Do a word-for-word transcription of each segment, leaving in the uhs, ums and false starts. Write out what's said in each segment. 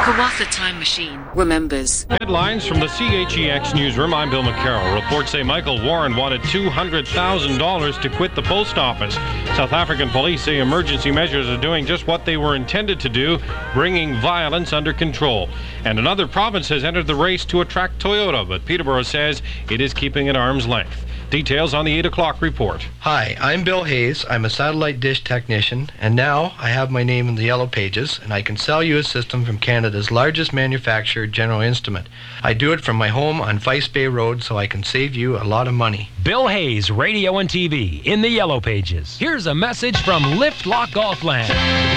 Kawartha Time Machine remembers. Headlines from the C H E X newsroom. I'm Bill McCarroll. Reports say Michael Warren wanted two hundred thousand dollars to quit the post office. South African police say emergency measures are doing just what they were intended to do, bringing violence under control. And another province has entered the race to attract Toyota, but Peterborough says it is keeping at arm's length. Details on the eight o'clock report. Hi, I'm Bill Hayes. I'm a satellite dish technician, and now I have my name in the Yellow Pages, and I can sell you a system from Canada's largest manufacturer, General Instrument. I do it from my home on Vice Bay Road, so I can save you a lot of money. Bill Hayes, Radio and T V, in the Yellow Pages. Here's a message from Lift Lock Golfland.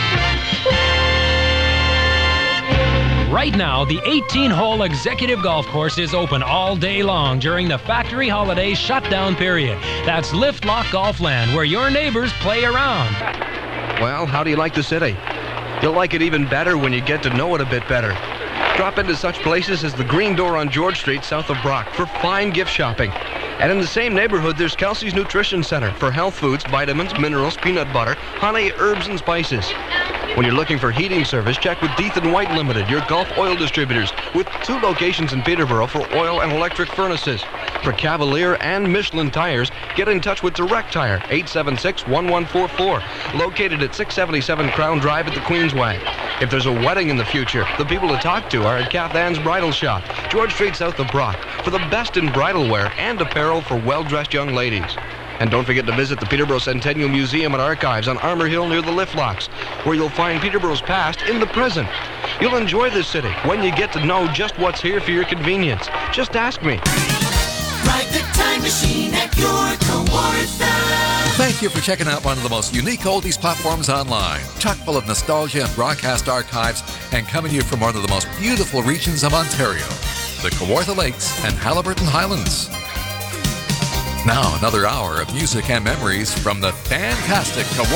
Right now, the eighteen-hole executive golf course is open all day long during the factory holiday shutdown period. That's Lift Lock Golfland, where your neighbors play around. Well, how do you like the city? You'll like it even better when you get to know it a bit better. Drop into such places as the Green Door on George Street south of Brock for fine gift shopping. And in the same neighborhood, there's Kelsey's Nutrition Center for health foods, vitamins, minerals, peanut butter, honey, herbs, and spices. When you're looking for heating service, check with Death and White Limited, your Gulf oil distributors, with two locations in Peterborough for oil and electric furnaces. For Cavalier and Michelin tires, get in touch with Direct Tire, eight seven six, one one four four, located at six seventy-seven Crown Drive at the Queensway. If there's a wedding in the future, the people to talk to are at Kath Ann's Bridal Shop, George Street south of Brock, for the best in bridal wear and apparel for well-dressed young ladies. And don't forget to visit the Peterborough Centennial Museum and Archives on Armour Hill near the Lift Locks, where you'll find Peterborough's past in the present. You'll enjoy this city when you get to know just what's here for your convenience. Just ask me. Ride the time machine at your Kawartha. Thank you for checking out one of the most unique oldies platforms online, chock full of nostalgia and broadcast archives, and coming to you from one of the most beautiful regions of Ontario, the Kawartha Lakes and Haliburton Highlands. Now, another hour of music and memories from the fantastic Kawartha